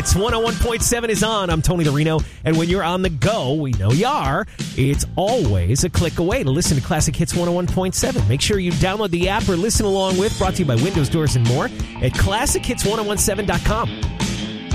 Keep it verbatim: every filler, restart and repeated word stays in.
It's one oh one point seven is on. I'm Tony the Reno. And when you're on the go, we know you are, it's always a click away to listen to Classic Hits one oh one point seven. Make sure you download the app or listen along with. Brought to you by Windows, Doors, and More at classic hits ten seventeen dot com.